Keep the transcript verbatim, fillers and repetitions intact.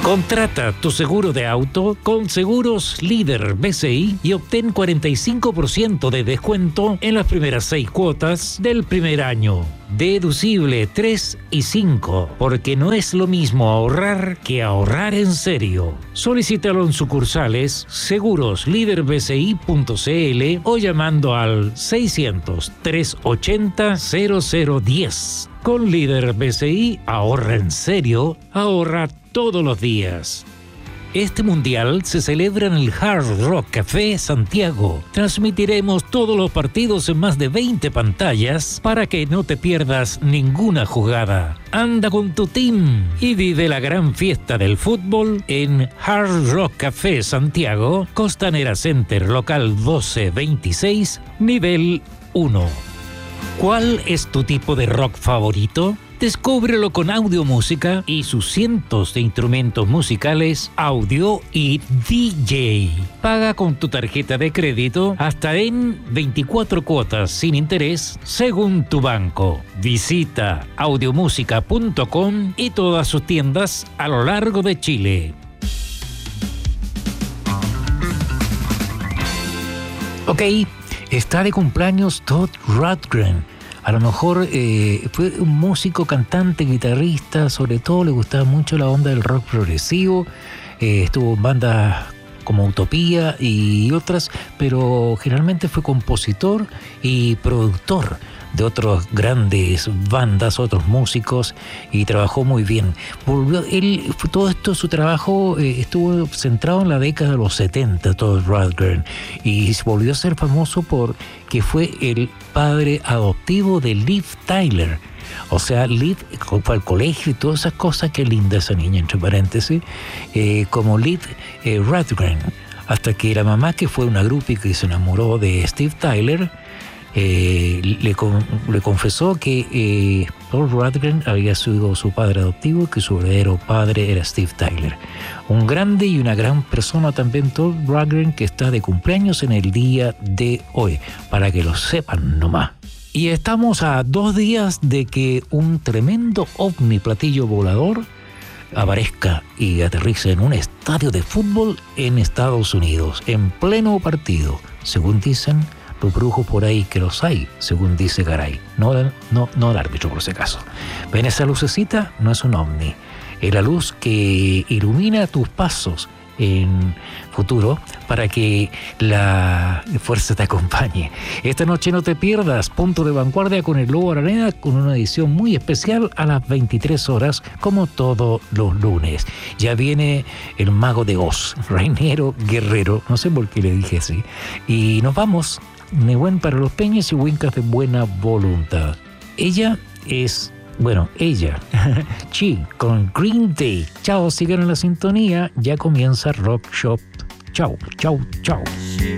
Contrata tu seguro de auto con Seguros Líder B C I y obtén cuarenta y cinco por ciento de descuento en las primeras seis cuotas del primer año. Deducible tres y cinco, porque no es lo mismo ahorrar que ahorrar en serio. Solicítalo en sucursales seguros líder b c i punto c l o llamando al seiscientos, trescientos ochenta, cero cero diez. Con Líder B C I, ahorra en serio, ahorra todos los días. Este mundial se celebra en el Hard Rock Café Santiago. Transmitiremos todos los partidos en más de veinte pantallas para que no te pierdas ninguna jugada. Anda con tu team y vive la gran fiesta del fútbol en Hard Rock Café Santiago, Costanera Center, local doce veintiséis, nivel uno. ¿Cuál es tu tipo de rock favorito? Descúbrelo con Audio Música y sus cientos de instrumentos musicales, audio y D J. Paga con tu tarjeta de crédito hasta en veinticuatro cuotas sin interés según tu banco. Visita audiomúsica punto com y todas sus tiendas a lo largo de Chile. Ok, está de cumpleaños Todd Rundgren. A lo mejor eh, fue un músico, cantante, guitarrista, sobre todo le gustaba mucho la onda del rock progresivo, eh, estuvo en bandas como Utopía y otras, pero generalmente fue compositor y productor de otras grandes bandas, otros músicos, y trabajó muy bien. Volvió, él, todo esto, su trabajo eh, estuvo centrado en la década de los setenta, Todd Rundgren, y volvió a ser famoso porque fue el padre adoptivo de Liv Tyler. O sea, Liv fue al colegio y todas esas cosas. Qué linda esa niña, entre paréntesis, eh, como Liv eh, Rundgren, hasta que la mamá, que fue una groupie que se enamoró de Steve Tyler, Eh, le, con, le confesó que eh, Todd Rundgren había sido su padre adoptivo y que su verdadero padre era Steve Tyler. Un grande y una gran persona también, Todd Rundgren, que está de cumpleaños en el día de hoy, para que lo sepan nomás. Y estamos a dos días de que un tremendo ovni platillo volador aparezca y aterrice en un estadio de fútbol en Estados Unidos, en pleno partido, según dicen los brujos por ahí, que los hay, según dice Garay. No, no, no el árbitro, por si acaso. ¿Ven esa lucecita? No es un ovni. Es la luz que ilumina tus pasos en futuro para que la fuerza te acompañe. Esta noche no te pierdas Punto de Vanguardia con el Lobo Araneda, con una edición muy especial a las veintitrés horas, como todos los lunes. Ya viene el mago de Oz, Reinero Guerrero, no sé por qué le dije así, y nos vamos. Nehuen para los peñas y Wincas de buena voluntad. Ella es, bueno, ella, Chi, con Green Day. Chao, sigan en la sintonía, ya comienza Rock Shop. Chao, chao, chao.